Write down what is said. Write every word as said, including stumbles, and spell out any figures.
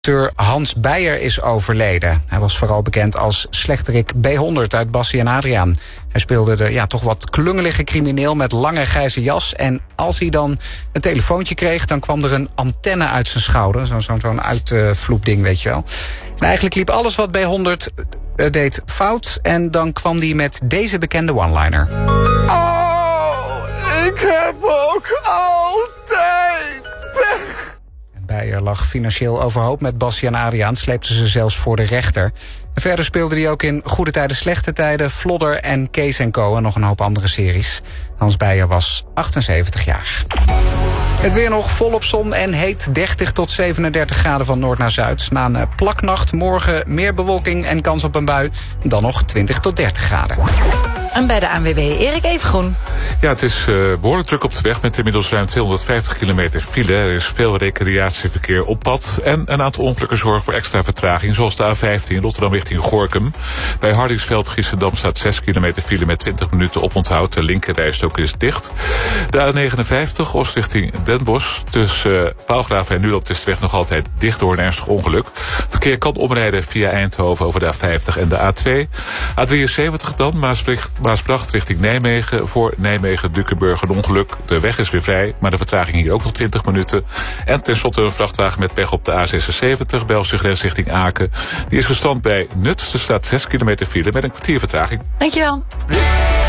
Acteur Hans Beyer is overleden. Hij was vooral bekend als slechterik B honderd uit Bassie en Adriaan. Hij speelde de ja, toch wat klungelige crimineel met lange grijze jas. En als hij dan een telefoontje kreeg, dan kwam er een antenne uit zijn schouder. Zo'n zo'n zo'n uitvloepding, weet je wel. En eigenlijk liep alles wat B honderd uh, deed fout. En dan kwam hij met deze bekende one-liner. Oh, ik heb ook altijd pech. Beyer lag financieel overhoop met Bassie en Adriaan, sleepte ze zelfs voor de rechter. En verder speelde hij ook in Goede Tijden, Slechte Tijden, Flodder en Kees en Co. en nog een hoop andere series. Hans Beyer was achtenzeventig jaar. Het weer nog volop zon en heet, dertig tot zevenendertig graden van noord naar zuid. Na een plaknacht morgen meer bewolking en kans op een bui. Dan nog twintig tot dertig graden. En bij de A N W B Erik Evengroen. Ja, het is uh, behoorlijk druk op de weg met inmiddels ruim tweehonderdvijftig kilometer file. Er is veel recreatieverkeer op pad. En een aantal ongelukken zorgen voor extra vertraging. Zoals de A vijftien Rotterdam richting Gorinchem. Bij Hardingsveld Giessendam staat zes kilometer file met twintig minuten oponthoud. De linkerrijstok is dicht. De A negenenvijftig Oost richting Den Bosch. Tussen uh, Paalgraven en Nuland is de weg nog altijd dicht door een ernstig ongeluk. Verkeer kan omrijden via Eindhoven over de A vijftig en de A twee. A drieënzeventig dan, Maasbracht, Maasbracht richting Nijmegen. Voor Nijmegen-Dukenburg een ongeluk. De weg is weer vrij, maar de vertraging hier ook nog twintig minuten. En tenslotte een vrachtwagen met pech op de A zesenzeventig, Belgische grens richting Aken. Die is gestrand bij Nut. Er staat zes kilometer file met een kwartier vertraging. Dankjewel.